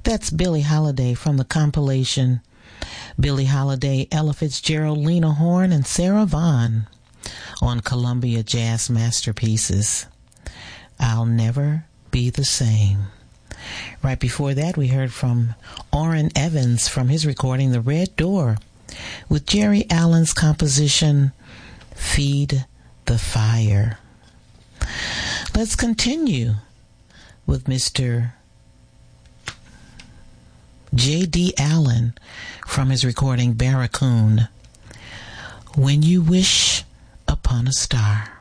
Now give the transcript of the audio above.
That's Billie Holiday from the compilation Billie Holiday, Ella Fitzgerald, Lena Horne, and Sarah Vaughan on Columbia Jazz Masterpieces. I'll Never Be the Same. Right before that, we heard from Orrin Evans from his recording The Red Door with Jerry Allen's composition Feed the Fire. Let's continue with Mr. J.D. Allen from his recording Barracoon, When You Wish Upon a Star.